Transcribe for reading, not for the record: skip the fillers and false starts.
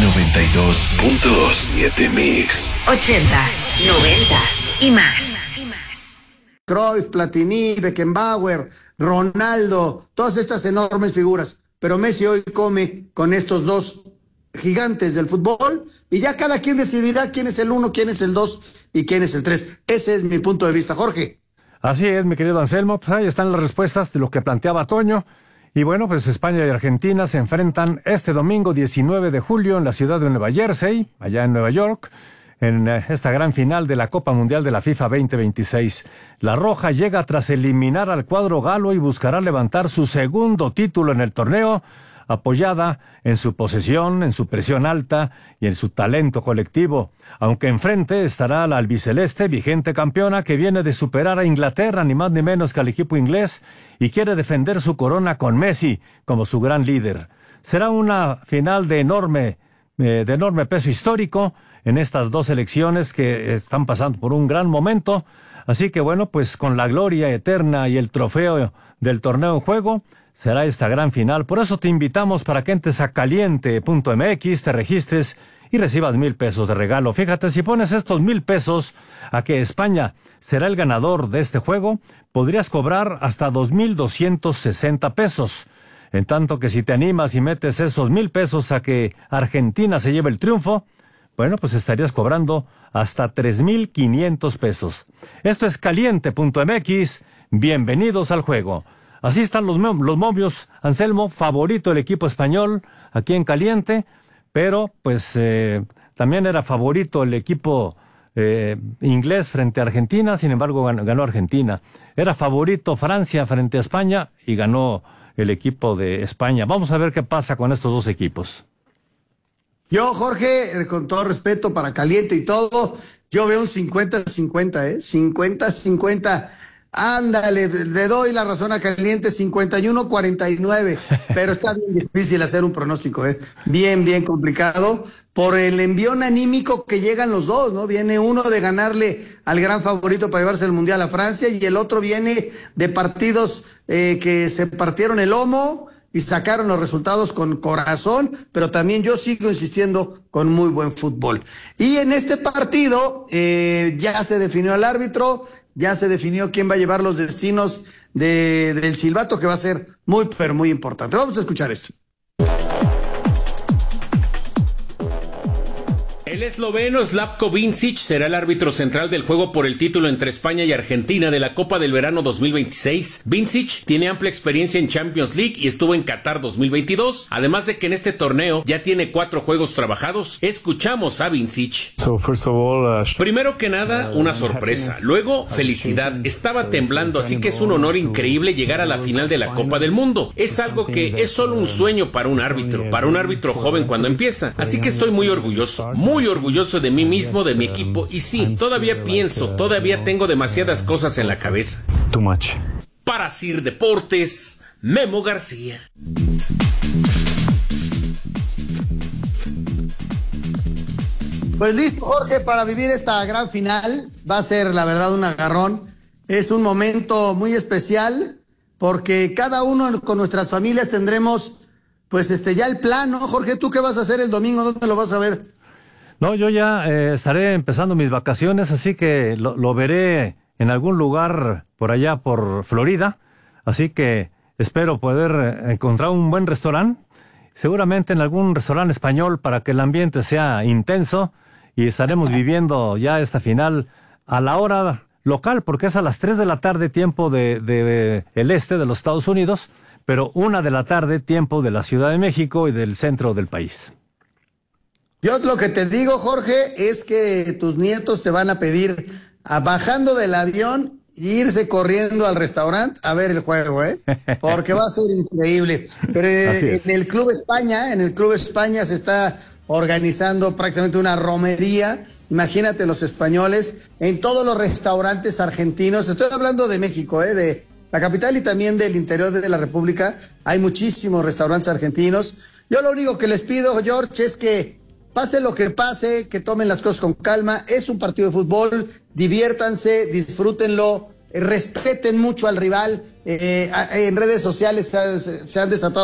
92.7 Mix. 80s, 90s y más. Cruyff, Platini, Beckenbauer, Ronaldo, todas estas enormes figuras. Pero Messi hoy come con estos dos gigantes del fútbol y ya cada quien decidirá quién es el 1, quién es el 2 y quién es el 3. Ese es mi punto de vista, Jorge. Así es, mi querido Anselmo, pues ahí están las respuestas de lo que planteaba Toño. Y bueno, pues España y Argentina se enfrentan este domingo 19 de julio en la ciudad de Nueva Jersey, allá en Nueva York, en esta gran final de la Copa Mundial de la FIFA 2026. La Roja llega tras eliminar al cuadro galo y buscará levantar su segundo título en el torneo, apoyada en su posesión, en su presión alta y en su talento colectivo. Aunque enfrente estará la albiceleste, vigente campeona, que viene de superar a Inglaterra, ni más ni menos que al equipo inglés, y quiere defender su corona con Messi como su gran líder. Será una final de enorme peso histórico en estas dos selecciones que están pasando por un gran momento. Así que bueno, pues con la gloria eterna y el trofeo del torneo en juego, será esta gran final. Por eso te invitamos para que entres a caliente.mx, te registres y recibas 1,000 pesos de regalo. Fíjate, si pones estos 1,000 pesos a que España será el ganador de este juego, podrías cobrar hasta 2,260 pesos. En tanto que si te animas y metes esos 1,000 pesos a que Argentina se lleve el triunfo, bueno, pues estarías cobrando hasta 3,500 pesos. Esto es caliente.mx. Bienvenidos al juego. Así están los momios, Anselmo, favorito el equipo español aquí en Caliente, pero pues también era favorito el equipo inglés frente a Argentina, sin embargo ganó Argentina. Era favorito Francia frente a España y ganó el equipo de España. Vamos a ver qué pasa con estos dos equipos. Yo, Jorge, con todo respeto para Caliente y todo, yo veo un 50-50, 50-50. Ándale, le doy la razón a Caliente, 51-49, pero está bien difícil hacer un pronóstico, bien complicado, por el envión anímico que llegan los dos, ¿no? Viene uno de ganarle al gran favorito para llevarse el Mundial a Francia y el otro viene de partidos que se partieron el lomo y sacaron los resultados con corazón, pero también yo sigo insistiendo con muy buen fútbol. Y en este partido ya se definió el árbitro, ya se definió quién va a llevar los destinos del silbato, que va a ser muy, pero muy importante. Vamos a escuchar esto. El esloveno Slavko Vincic será el árbitro central del juego por el título entre España y Argentina de la Copa del Verano 2026. Vincic tiene amplia experiencia en Champions League y estuvo en Qatar 2022, además de que en este torneo ya tiene 4 juegos trabajados. Escuchamos a Vincic. Primero que nada, una sorpresa. Luego, felicidad. Estaba temblando, así que es un honor increíble llegar a la final de la Copa del Mundo. Es algo que es solo un sueño para un árbitro joven cuando empieza. Así que estoy muy orgulloso de mí mismo, de mi equipo, y sí, todavía tengo demasiadas cosas en la cabeza. Too much. Para Sir Deportes, Memo García. Pues listo, Jorge, para vivir esta gran final. Va a ser, la verdad, un agarrón. Es un momento muy especial porque cada uno con nuestras familias tendremos, pues ya el plan, ¿no? Jorge, ¿tú qué vas a hacer el domingo? ¿Dónde lo vas a ver? No, yo ya estaré empezando mis vacaciones, así que lo veré en algún lugar por allá por Florida. Así que espero poder encontrar un buen restaurante, seguramente en algún restaurante español, para que el ambiente sea intenso y estaremos viviendo ya esta final a la hora local, porque es a las 3 de la tarde tiempo de el este de los Estados Unidos, pero 1 de la tarde tiempo de la Ciudad de México y del centro del país. Yo lo que te digo, Jorge, es que tus nietos te van a pedir, bajando del avión, irse corriendo al restaurante a ver el juego, porque va a ser increíble. Pero en el Club España se está organizando prácticamente una romería. Imagínate los españoles en todos los restaurantes argentinos. Estoy hablando de México, de la capital y también del interior de la República. Hay muchísimos restaurantes argentinos. Yo lo único que les pido, George, es que pase lo que pase, que tomen las cosas con calma. Es un partido de fútbol, diviértanse, disfrútenlo, respeten mucho al rival. En redes sociales se han desatado